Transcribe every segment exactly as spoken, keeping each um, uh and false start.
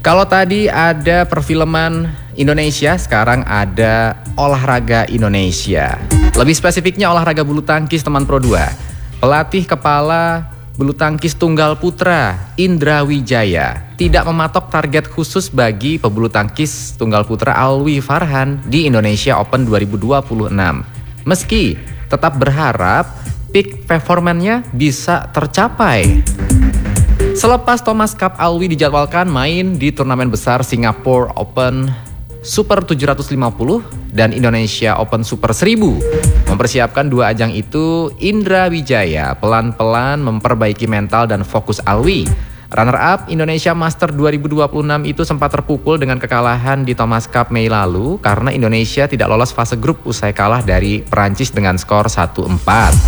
Kalau tadi ada perfilman Indonesia, sekarang ada olahraga Indonesia. Lebih spesifiknya olahraga bulu tangkis teman Pro dua. Pelatih kepala bulu tangkis tunggal putra Indra Wijaya tidak mematok target khusus bagi pebulu tangkis tunggal putra Alwi Farhan di Indonesia Open dua ribu dua puluh enam. Meski tetap berharap peak performanya bisa tercapai. Selepas Thomas Cup, Alwi dijadwalkan main di turnamen besar Singapore Open Super tujuh ratus lima puluh dan Indonesia Open Super seribu. Mempersiapkan dua ajang itu, Indra Wijaya pelan-pelan memperbaiki mental dan fokus Alwi. Runner-up Indonesia Master dua ribu dua puluh enam itu sempat terpukul dengan kekalahan di Thomas Cup Mei lalu karena Indonesia tidak lolos fase grup usai kalah dari Perancis dengan skor satu empat.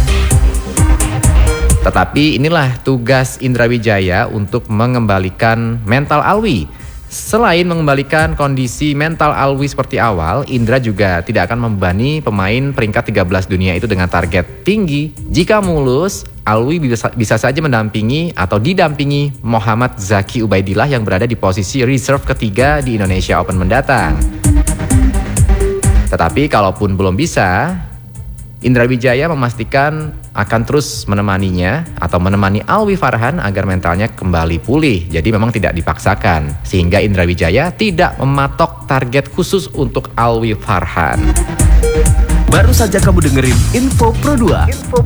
Tetapi inilah tugas Indra Wijaya untuk mengembalikan mental Alwi. Selain mengembalikan kondisi mental Alwi seperti awal, Indra juga tidak akan membebani pemain peringkat tiga belas dunia itu dengan target tinggi. Jika mulus, Alwi bisa, bisa saja mendampingi atau didampingi Muhammad Zaki Ubaidillah yang berada di posisi reserve ketiga di Indonesia Open mendatang. Tetapi kalaupun belum bisa, Indra Wijaya memastikan akan terus menemaninya atau menemani Alwi Farhan agar mentalnya kembali pulih. Jadi memang tidak dipaksakan, sehingga Indra Wijaya tidak mematok target khusus untuk Alwi Farhan. Baru saja kamu dengerin Info Pro dua. Info